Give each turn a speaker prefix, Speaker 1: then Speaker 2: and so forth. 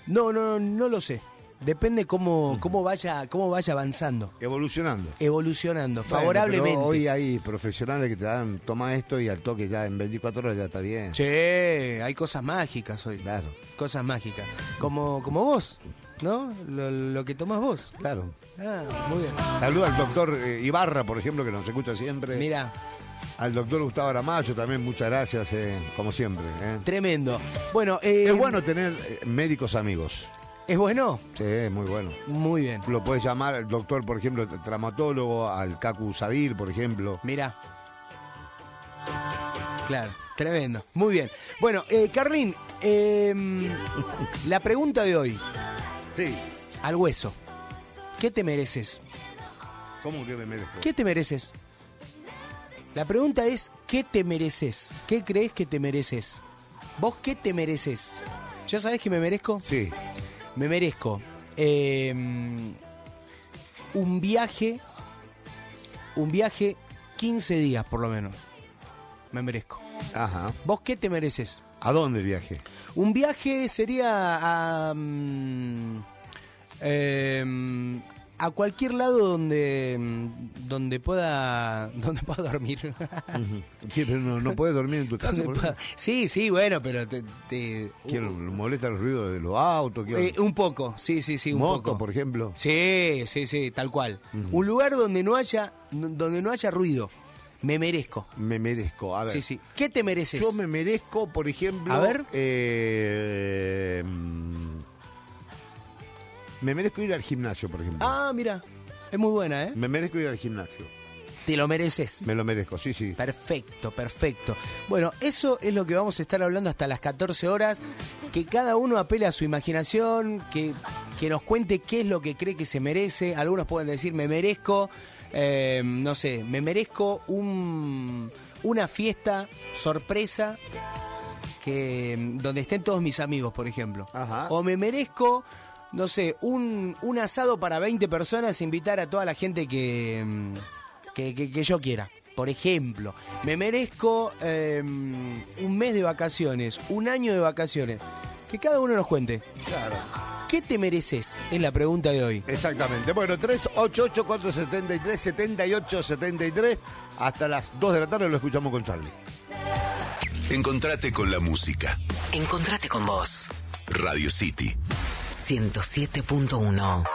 Speaker 1: No lo sé. Depende cómo vaya avanzando. Evolucionando, favorablemente.
Speaker 2: Pero hoy hay profesionales que te dan, toma esto y al toque ya en 24 horas ya está bien.
Speaker 1: Sí, hay cosas mágicas hoy.
Speaker 2: Claro.
Speaker 1: Cosas mágicas. Como vos, ¿no? Lo que tomás vos.
Speaker 2: Claro.
Speaker 1: Muy bien.
Speaker 2: Saluda al doctor Ibarra, por ejemplo, que nos escucha siempre.
Speaker 1: Mira.
Speaker 2: Al doctor Gustavo Aramayo también, muchas gracias, como siempre.
Speaker 1: Tremendo. Bueno,
Speaker 2: es bueno tener médicos amigos.
Speaker 1: ¿Es bueno?
Speaker 2: Sí, muy bueno.
Speaker 1: Muy bien.
Speaker 2: Lo puedes llamar al doctor, por ejemplo, traumatólogo, al Cacu Sadir, por ejemplo.
Speaker 1: Mira. Claro, tremendo. Muy bien. Bueno, Carlín, la pregunta de hoy.
Speaker 2: Sí.
Speaker 1: Al hueso. ¿Qué te mereces?
Speaker 2: ¿Cómo que me merezco?
Speaker 1: ¿Qué te mereces? La pregunta es, ¿qué te mereces? ¿Qué crees que te mereces? ¿Vos qué te mereces? ¿Ya sabés que me merezco?
Speaker 2: Sí.
Speaker 1: Me merezco un viaje 15 días por lo menos. Me merezco.
Speaker 2: Ajá.
Speaker 1: ¿Vos qué te mereces?
Speaker 2: ¿A dónde el viaje?
Speaker 1: Un viaje sería a cualquier lado donde pueda dormir.
Speaker 2: Pero no puedes dormir en tu casa.
Speaker 1: Sí, bueno, pero
Speaker 2: Quiero molesta el ruido de los autos.
Speaker 1: Un poco, sí, un
Speaker 2: Moco,
Speaker 1: poco.
Speaker 2: por ejemplo.
Speaker 1: Sí, tal cual. Un lugar donde no haya ruido. Me merezco.
Speaker 2: Me merezco. A ver.
Speaker 1: Sí. ¿Qué te mereces?
Speaker 2: Yo me merezco, por ejemplo.
Speaker 1: A ver.
Speaker 2: Me merezco ir al gimnasio, por ejemplo.
Speaker 1: Ah, mira. Es muy buena, ¿eh?
Speaker 2: Me merezco ir al gimnasio.
Speaker 1: ¿Te lo mereces?
Speaker 2: Me lo merezco, sí.
Speaker 1: Perfecto. Bueno, eso es lo que vamos a estar hablando hasta las 14 horas. Que cada uno apele a su imaginación, que nos cuente qué es lo que cree que se merece. Algunos pueden decir, me merezco, no sé, me merezco una fiesta sorpresa donde estén todos mis amigos, por ejemplo.
Speaker 2: Ajá.
Speaker 1: O me merezco, no sé, un asado para 20 personas e invitar a toda la gente que yo quiera. Por ejemplo, me merezco un mes de vacaciones, un año de vacaciones. Que cada uno nos cuente.
Speaker 2: Claro.
Speaker 1: ¿Qué te mereces? Es la pregunta de hoy.
Speaker 2: Exactamente. Bueno, 388-473-7873. Hasta las 2 de la tarde lo escuchamos con Charlie.
Speaker 3: Encontrate con la música.
Speaker 4: Encontrate con vos.
Speaker 3: Radio City
Speaker 4: 107.1